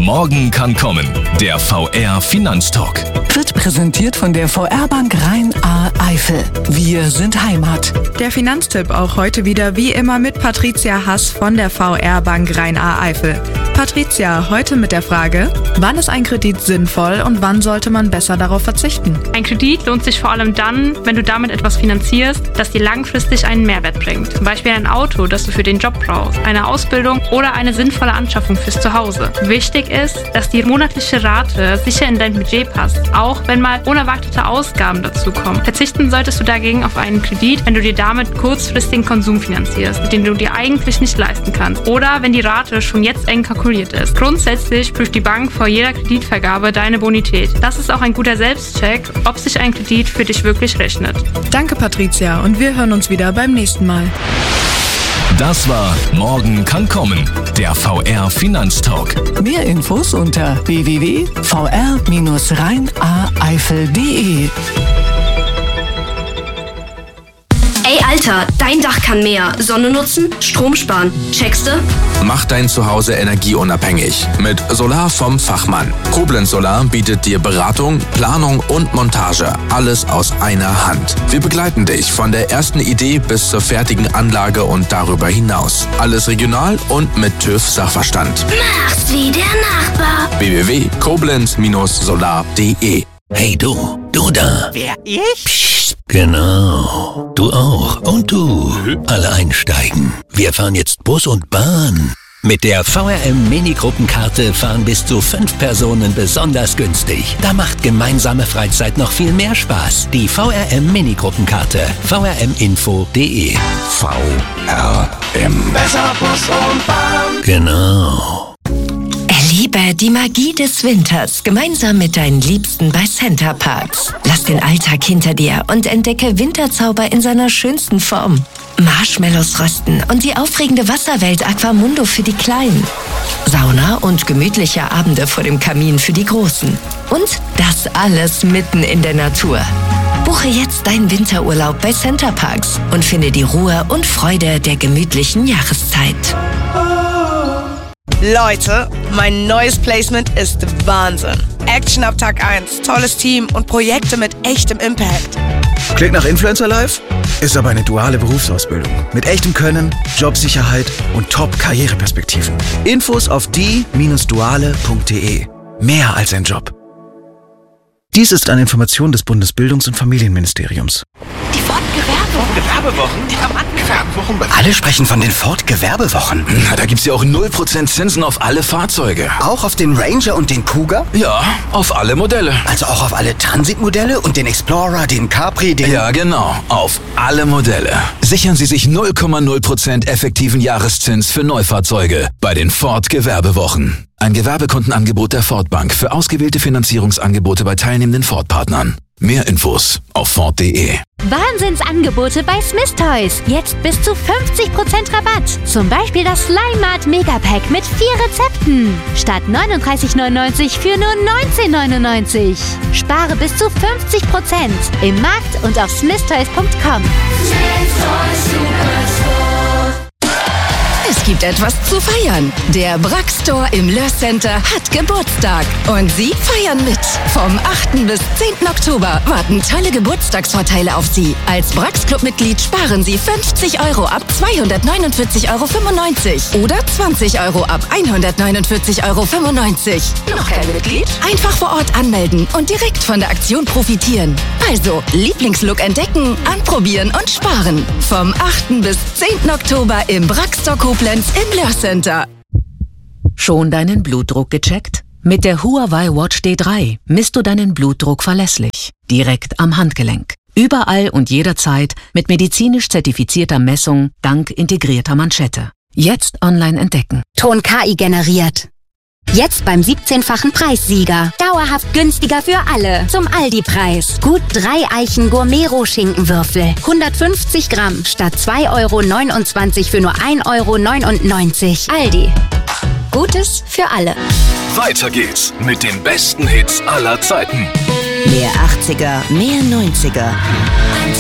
Morgen kann kommen. Der VR Finanztalk. Wird präsentiert von der VR-Bank Rhein-Ahr-Eifel. Wir sind Heimat. Der Finanztipp auch heute wieder wie immer mit Patricia Hass von der VR-Bank Rhein-Ahr-Eifel. Patricia, heute mit der Frage, wann ist ein Kredit sinnvoll und wann sollte man besser darauf verzichten? Ein Kredit lohnt sich vor allem dann, wenn du damit etwas finanzierst, das dir langfristig einen Mehrwert bringt. Zum Beispiel ein Auto, das du für den Job brauchst, eine Ausbildung oder eine sinnvolle Anschaffung fürs Zuhause. Wichtig ist, dass die monatliche Rate sicher in dein Budget passt, auch wenn mal unerwartete Ausgaben dazukommen. Verzichten solltest du dagegen auf einen Kredit, wenn du dir damit kurzfristigen Konsum finanzierst, den du dir eigentlich nicht leisten kannst, oder wenn die Rate schon jetzt eng kalkuliert ist. Grundsätzlich prüft die Bank vor jeder Kreditvergabe deine Bonität. Das ist auch ein guter Selbstcheck, ob sich ein Kredit für dich wirklich rechnet. Danke, Patricia, und wir hören uns wieder beim nächsten Mal. Das war Morgen kann kommen. Der VR Finanztalk. Mehr Infos unter www.vr-rhein-ahr-eifel.de. Ey Alter, dein Dach kann mehr. Sonne nutzen, Strom sparen. Checkst du? Mach dein Zuhause energieunabhängig mit Solar vom Fachmann. Koblenz Solar bietet dir Beratung, Planung und Montage. Alles aus einer Hand. Wir begleiten dich von der ersten Idee bis zur fertigen Anlage und darüber hinaus. Alles regional und mit TÜV-Sachverstand. Mach's wie der Nachbar. www.koblenz-solar.de. Hey du da. Wer, ich? Psst, genau. Du auch. Und du. Alle einsteigen. Wir fahren jetzt Bus und Bahn. Mit der VRM Mini-Gruppenkarte fahren bis zu 5 Personen besonders günstig. Da macht gemeinsame Freizeit noch viel mehr Spaß. Die VRM Mini-Gruppenkarte. vrminfo.de. VRM. Besser Bus und Bahn. Genau. Erlebe die Magie des Winters gemeinsam mit deinen Liebsten bei Center Parcs. Lass den Alltag hinter dir und entdecke Winterzauber in seiner schönsten Form. Marshmallows rösten und die aufregende Wasserwelt Aquamundo für die Kleinen. Sauna und gemütliche Abende vor dem Kamin für die Großen. Und das alles mitten in der Natur. Buche jetzt deinen Winterurlaub bei Center Parcs und finde die Ruhe und Freude der gemütlichen Jahreszeit. Leute, mein neues Placement ist Wahnsinn. Action ab Tag 1, tolles Team und Projekte mit echtem Impact. Klingt nach Influencer Life? Ist aber eine duale Berufsausbildung. Mit echtem Können, Jobsicherheit und Top-Karriereperspektiven. Infos auf die-duale.de. Mehr als ein Job. Dies ist eine Information des Bundesbildungs- und Familienministeriums. Die Ford-Gewerbewochen? Diamanten-Gewerbewochen? Alle sprechen von den Ford-Gewerbewochen. Na, da gibt's ja auch 0% Zinsen auf alle Fahrzeuge. Auch auf den Ranger und den Cougar? Ja, auf alle Modelle. Also auch auf alle Transitmodelle und den Explorer, den Capri, den... Ja, genau. Auf alle Modelle. Sichern Sie sich 0,0% effektiven Jahreszins für Neufahrzeuge bei den Ford-Gewerbewochen. Ein Gewerbekundenangebot der Ford Bank für ausgewählte Finanzierungsangebote bei teilnehmenden Ford-Partnern. Mehr Infos auf Ford.de. Wahnsinnsangebote bei Smith Toys. Jetzt bis zu 50% Rabatt. Zum Beispiel das Slime-Mart Megapack mit 4 Rezepten. Statt 39,99 für nur 19,99. Spare bis zu 50% im Markt und auf smithtoys.com. Es gibt etwas zu feiern. Der Brax Store im Löhr Center hat Geburtstag. Und Sie feiern mit. Vom 8. bis 10. Oktober warten tolle Geburtstagsvorteile auf Sie. Als Brax Club-Mitglied sparen Sie 50 € ab 249,95 € oder 20 € ab 149,95 €. Noch kein Mitglied? Einfach vor Ort anmelden und direkt von der Aktion profitieren. Also Lieblingslook entdecken, anprobieren und sparen. Vom 8. bis 10. Oktober im Brax Store Koblenz im Löhr Center. Schon deinen Blutdruck gecheckt? Mit der Huawei Watch D3 misst du deinen Blutdruck verlässlich, direkt am Handgelenk. Überall und jederzeit mit medizinisch zertifizierter Messung dank integrierter Manschette. Jetzt online entdecken. Ton KI generiert. Jetzt beim 17-fachen Preissieger. Dauerhaft günstiger für alle. Zum Aldi-Preis. Gut 3 Eichen Gourmet-Rohschinkenwürfel. 150 Gramm statt 2,29 € für nur 1,99 €. Aldi. Gutes für alle. Weiter geht's mit den besten Hits aller Zeiten. Mehr 80er, mehr 90er.